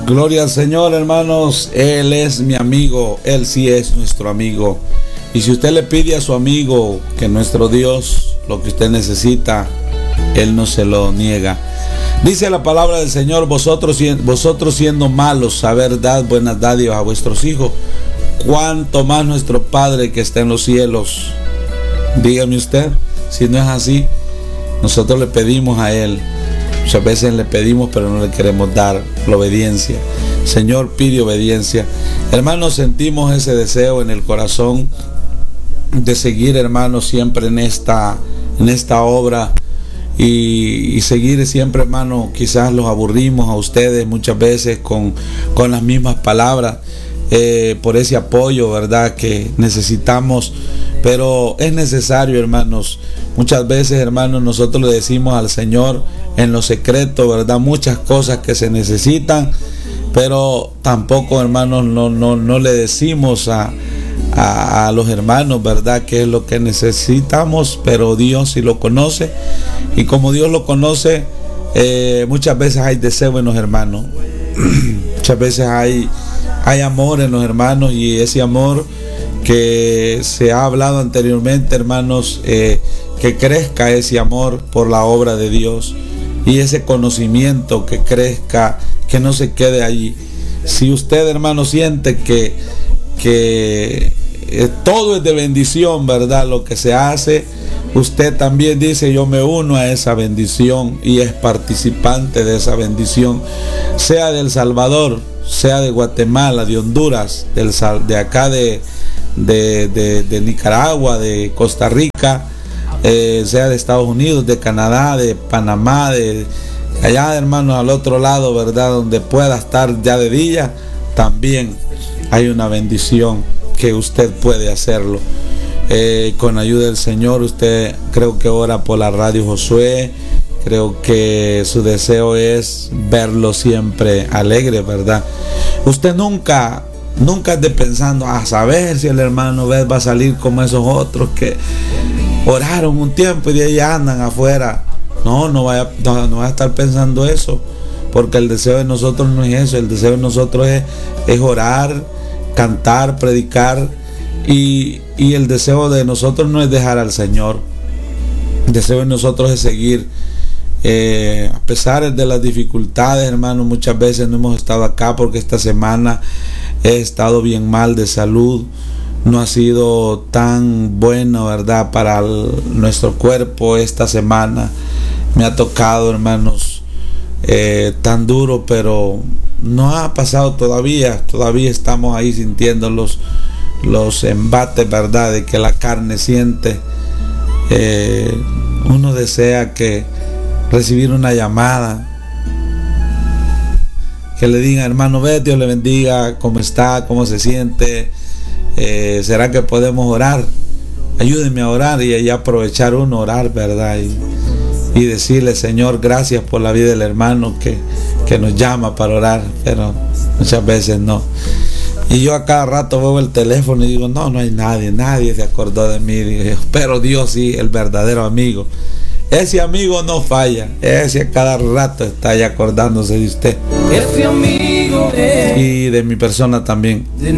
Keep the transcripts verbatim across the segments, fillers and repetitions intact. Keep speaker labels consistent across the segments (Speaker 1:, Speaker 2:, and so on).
Speaker 1: Gloria al Señor, hermanos. Él es mi amigo. Él sí es nuestro amigo. Y si usted le pide a su amigo que nuestro Dios, lo que usted necesita, Él no se lo niega. Dice la palabra del Señor: vosotros, vosotros siendo malos, saber dar buenas dádivas a vuestros hijos, cuánto más nuestro Padre que está en los cielos. Dígame usted, si no es así, nosotros le pedimos a Él. Muchas veces le pedimos, pero no le queremos dar la obediencia. Señor, pide obediencia. Hermanos, sentimos ese deseo en el corazón de seguir, hermanos, siempre en esta, en esta obra. Y, y seguir siempre, hermano. Quizás los aburrimos a ustedes muchas veces con, con las mismas palabras, eh, por ese apoyo, ¿verdad?, que necesitamos. Pero es necesario, hermanos. Muchas veces, hermanos, nosotros le decimos al Señor en lo secreto, ¿verdad?, muchas cosas que se necesitan, pero tampoco, hermanos, no, no, no le decimos a, a, a los hermanos, ¿verdad?, qué es lo que necesitamos, pero Dios sí lo conoce. Y como Dios lo conoce, eh, muchas veces hay deseo en los hermanos. Muchas veces hay, hay amor en los hermanos, y ese amor que se ha hablado anteriormente, hermanos, eh, que crezca ese amor por la obra de Dios, y ese conocimiento que crezca, que no se quede allí. Si usted, hermano, siente que, que eh, todo es de bendición, ¿verdad?, lo que se hace, usted también dice: yo me uno a esa bendición, y es participante de esa bendición, sea del Salvador, sea de Guatemala, de Honduras, del, de acá de, de, de, de Nicaragua, de Costa Rica, eh, sea de Estados Unidos, de Canadá, de Panamá, de allá, hermanos, al otro lado, ¿verdad?, donde pueda estar ya de día, también hay una bendición que usted puede hacerlo. Eh, con ayuda del Señor, usted creo que ora por la radio Josué, creo que su deseo es verlo siempre alegre, ¿verdad? Usted nunca, nunca esté pensando a saber si el hermano va a salir como esos otros que oraron un tiempo y de ahí andan afuera. No, no vaya, no, no vaya a estar pensando eso, porque el deseo de nosotros no es eso. El deseo de nosotros es, es orar, cantar, predicar. Y, y el deseo de nosotros no es dejar al Señor. El deseo de nosotros es seguir. Eh, a pesar de las dificultades, hermanos, muchas veces no hemos estado acá porque esta semana he estado bien mal de salud. No ha sido tan bueno, ¿verdad?, para el, nuestro cuerpo esta semana. Me ha tocado, hermanos, eh, tan duro, pero no ha pasado todavía. Todavía estamos ahí sintiendo los los embates, ¿verdad?, de que la carne siente. Eh, uno desea que recibir una llamada, que le digan: hermano, ve, Dios le bendiga, ¿cómo está? ¿Cómo se siente? Eh, ¿será que podemos orar? Ayúdenme a orar, y ahí aprovechar uno, orar, ¿verdad? Y, y decirle: Señor, gracias por la vida del hermano que, que nos llama para orar, pero muchas veces no. Y yo a cada rato veo el teléfono y digo: no, no hay nadie, nadie se acordó de mí. Digo, pero Dios sí, el verdadero amigo. Ese amigo no falla, ese a cada rato está ahí acordándose de usted. Ese amigo es y de mi persona también. De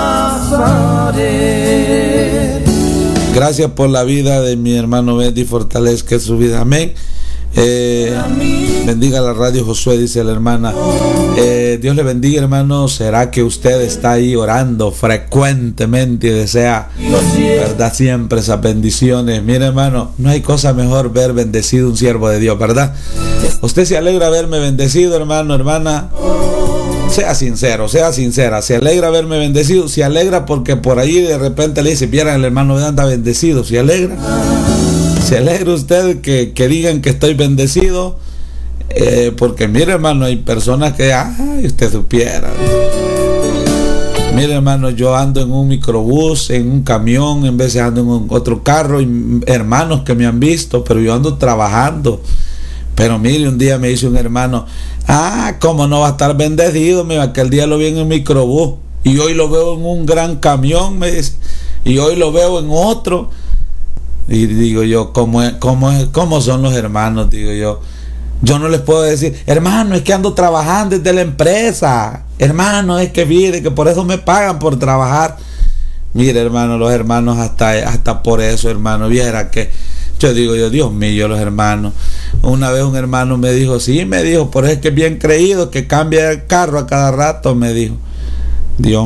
Speaker 1: Nazaret. Gracias por la vida de mi hermano Bendy, fortalezca su vida, amén. Eh, bendiga la radio Josué, dice la hermana. Eh, Dios le bendiga, hermano. ¿Será que usted está ahí orando frecuentemente y desea, verdad, siempre esas bendiciones? Mire, hermano, no hay cosa mejor ver bendecido un siervo de Dios, ¿verdad? Usted se alegra verme bendecido, hermano, hermana. Sea sincero, sea sincera. Se alegra verme bendecido. Se alegra porque por ahí de repente le dice: vieran, el hermano anda bendecido. Se alegra. Se alegra usted que, que digan que estoy bendecido, eh, porque mire, hermano, hay personas que, ay, usted supiera. Mire, hermano, yo ando en un microbús, en un camión, en vez de ando en un, otro carro, y hermanos que me han visto, pero yo ando trabajando. Pero mire, un día me dice un hermano: ah, ¿cómo no va a estar bendecido? Mira, aquel día lo vi en un microbús y hoy lo veo en un gran camión, me dice, y hoy lo veo en otro. Y digo yo: ¿cómo, es, cómo, es, ¿cómo son los hermanos? Digo yo. Yo no les puedo decir, hermano, es que ando trabajando desde la empresa. Hermano, es que viene, que por eso me pagan por trabajar. Mire, hermano, los hermanos hasta, hasta por eso, hermano, viera que yo digo, yo, Dios mío, los hermanos. Una vez un hermano me dijo, sí, me dijo, por eso es que es bien creído, que cambia el carro a cada rato, me dijo.